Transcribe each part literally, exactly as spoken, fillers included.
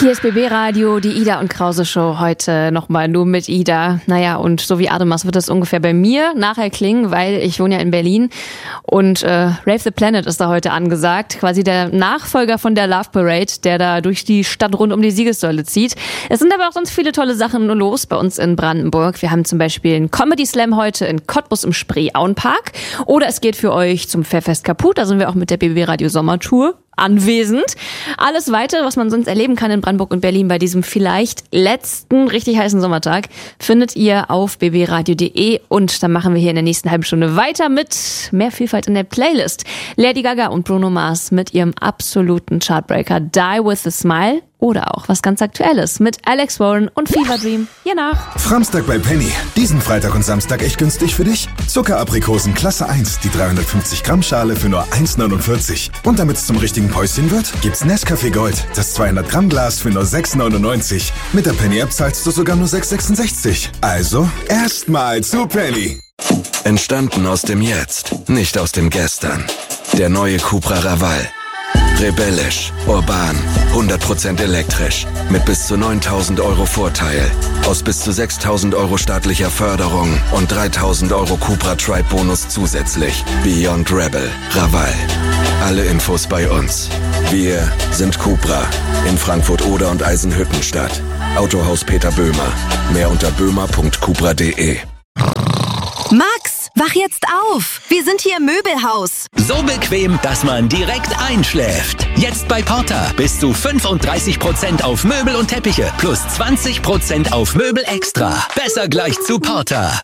Hier ist B B Radio, die Ida und Krause Show, heute nochmal nur mit Ida. Naja, und so wie Ademas wird es ungefähr bei mir nachher klingen, weil ich wohne ja in Berlin und äh, Rave the Planet ist da heute angesagt. Quasi der Nachfolger von der Love Parade, der da durch die Stadt rund um die Siegessäule zieht. Es sind aber auch sonst viele tolle Sachen los bei uns in Brandenburg. Wir haben zum Beispiel einen Comedy Slam heute in Cottbus im Spree-Auenpark. Oder es geht für euch zum Fairfest Kaput, da sind wir auch mit der B B Radio Sommertour anwesend. Alles weitere, was man sonst erleben kann in Brandenburg und Berlin bei diesem vielleicht letzten richtig heißen Sommertag, findet ihr auf b b radio punkt d e und dann machen wir hier in der nächsten halben Stunde weiter mit mehr Vielfalt in der Playlist. Lady Gaga und Bruno Mars mit ihrem absoluten Chartbreaker Die With A Smile oder auch was ganz Aktuelles mit Alex Warren und Fever Dream. Hier nach. Framstag bei Penny. Diesen Freitag und Samstag echt günstig für dich. Zuckeraprikosen Klasse eins, die dreihundertfünfzig Gramm Schale für nur eins neunundvierzig. Und damit es zum richtigen Päuschen wird, gibt's Nescafé Gold, das zweihundert Gramm Glas für nur sechs neunundneunzig. Mit der Penny-App zahlst du sogar nur sechs sechsundsechzig. Also, erstmal zu Penny. Entstanden aus dem Jetzt, nicht aus dem Gestern. Der neue Cupra Raval. Rebellisch, urban, hundert Prozent elektrisch, mit bis zu neuntausend Euro Vorteil, aus bis zu sechstausend Euro staatlicher Förderung und dreitausend Euro Cupra Tribe Bonus zusätzlich. Beyond Rebel, Raval. Alle Infos bei uns. Wir sind Cupra, in Frankfurt Oder und Eisenhüttenstadt. Autohaus Peter Böhmer. Mehr unter böhmer punkt cupra punkt de. Max, wach jetzt auf! Wir sind hier im Möbelhaus. So bequem, dass man direkt einschläft. Jetzt bei Porter bis zu fünfunddreißig Prozent auf Möbel und Teppiche plus zwanzig Prozent auf Möbel extra. Besser gleich zu Porter.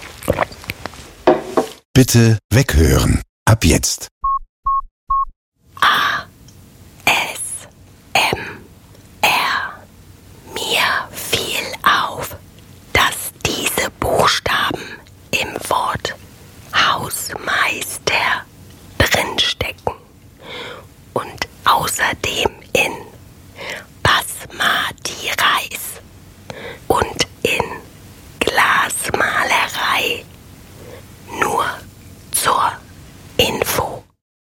Bitte weghören. Ab jetzt. A. S. M. R. Mir fiel auf, dass diese Buchstaben im Wort Hausmeister drinstecken und außerdem in Basmati Reis und in Glasmalerei. Nur zur Info.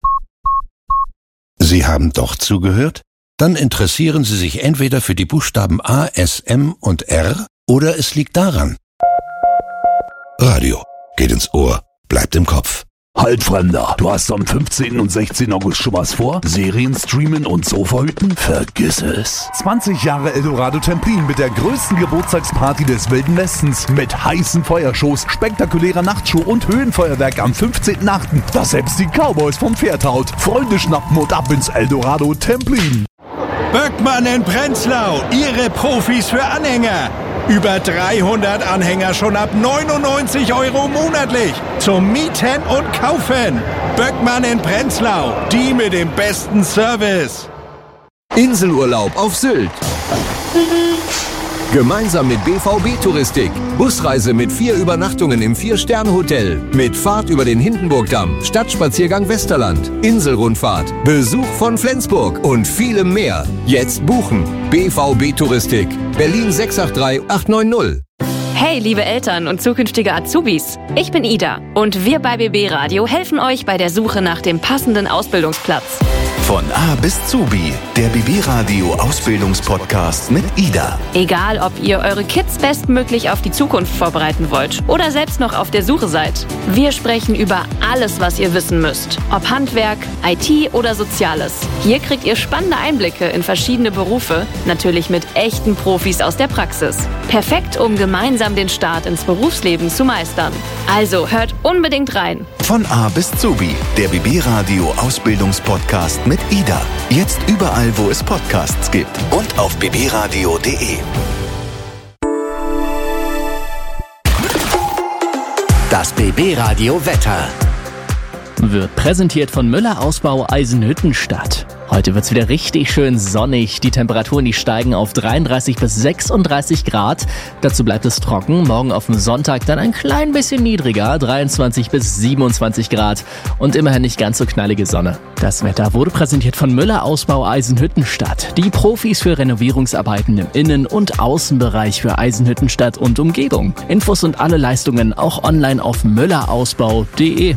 Sie haben doch zugehört? Dann interessieren Sie sich entweder für die Buchstaben A, S, M und R oder es liegt daran. Radio. Geht ins Ohr. Bleibt im Kopf. Halt, Fremder, du hast am fünfzehnten und sechzehnten August schon was vor? Serien streamen und Sofa hüten? Vergiss es. zwanzig Jahre Eldorado Templin mit der größten Geburtstagsparty des Wilden Westens. Mit heißen Feuershows, spektakulärer Nachtshow und Höhenfeuerwerk am fünfzehnten achten Das selbst die Cowboys vom Pferd haut. Freunde schnappen und ab ins Eldorado Templin. Böckmann in Prenzlau, Ihre Profis für Anhänger. Über dreihundert Anhänger schon ab neunundneunzig Euro monatlich. Zum Mieten und Kaufen. Böckmann in Prenzlau, die mit dem besten Service. Inselurlaub auf Sylt. Gemeinsam mit B V B Touristik. Busreise mit vier Übernachtungen im Vier-Sterne-Hotel. Mit Fahrt über den Hindenburgdamm, Stadtspaziergang Westerland, Inselrundfahrt, Besuch von Flensburg und vielem mehr. Jetzt buchen. B V B Touristik. Berlin sechs acht drei acht neun null. Hey, liebe Eltern und zukünftige Azubis. Ich bin Ida und wir bei B B Radio helfen euch bei der Suche nach dem passenden Ausbildungsplatz. Von A bis Zubi, der B B Radio Ausbildungspodcast mit Ida. Egal, ob ihr eure Kids bestmöglich auf die Zukunft vorbereiten wollt oder selbst noch auf der Suche seid. Wir sprechen über alles, was ihr wissen müsst. Ob Handwerk, I T oder Soziales. Hier kriegt ihr spannende Einblicke in verschiedene Berufe, natürlich mit echten Profis aus der Praxis. Perfekt, um gemeinsam den Start ins Berufsleben zu meistern. Also hört unbedingt rein. Von A bis Zubi, der B B Radio Ausbildungspodcast mit Ida. Jetzt überall, wo es Podcasts gibt und auf b b radio punkt de. Das B B Radio Wetter wird präsentiert von Müller Ausbau Eisenhüttenstadt. Heute wird's wieder richtig schön sonnig. Die Temperaturen, die steigen auf dreiunddreißig bis sechsunddreißig Grad. Dazu bleibt es trocken. Morgen auf dem Sonntag dann ein klein bisschen niedriger, dreiundzwanzig bis siebenundzwanzig Grad. Und immerhin nicht ganz so knallige Sonne. Das Wetter wurde präsentiert von Müller Ausbau Eisenhüttenstadt. Die Profis für Renovierungsarbeiten im Innen- und Außenbereich für Eisenhüttenstadt und Umgebung. Infos und alle Leistungen auch online auf müllerausbau punkt de.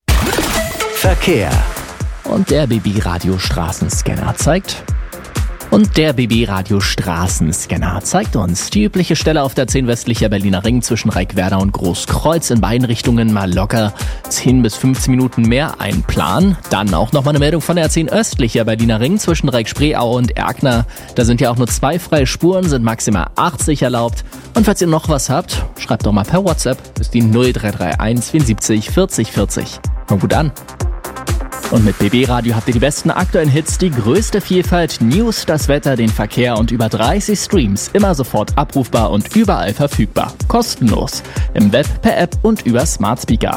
Verkehr. Und der B B Radio Straßenscanner zeigt Und der B B-Radio Straßenscanner zeigt uns die übliche Stelle auf der zehn westlicher Berliner Ring zwischen Reckwerder und Großkreuz. In beiden Richtungen mal locker zehn bis fünfzehn Minuten mehr einplanen. Dann auch nochmal eine Meldung von der zehn östlicher Berliner Ring zwischen Reck-Spreeaue und Erkner. Da sind ja auch nur zwei freie Spuren, sind maximal achtzig erlaubt. Und falls ihr noch was habt, schreibt doch mal per WhatsApp. Das ist die null drei drei eins vierundsiebzig vierzig vierzig. Kommt gut an. Und mit B B-Radio habt ihr die besten aktuellen Hits, die größte Vielfalt, News, das Wetter, den Verkehr und über dreißig Streams. Immer sofort abrufbar und überall verfügbar. Kostenlos. Im Web, per App und über Smart Speaker.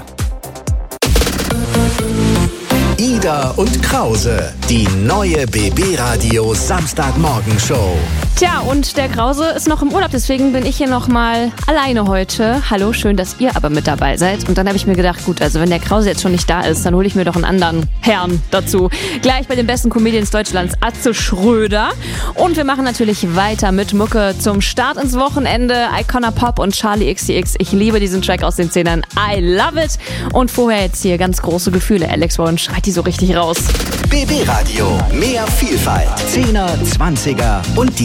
Ida und Krause, die neue B B-Radio Samstagmorgenshow. Tja, und der Krause ist noch im Urlaub, deswegen bin ich hier nochmal alleine heute. Hallo, schön, dass ihr aber mit dabei seid. Und dann habe ich mir gedacht, gut, also wenn der Krause jetzt schon nicht da ist, dann hole ich mir doch einen anderen Herrn dazu. Gleich bei den besten Comedians Deutschlands, Atze Schröder. Und wir machen natürlich weiter mit Mucke zum Start ins Wochenende. Icona Pop und Charlie X C X. Ich liebe diesen Track aus den Zehnern. I love it. Und vorher jetzt hier ganz große Gefühle. Alex Warren schreit die so richtig raus. B B-Radio, mehr Vielfalt. Zehner, Zwanziger und die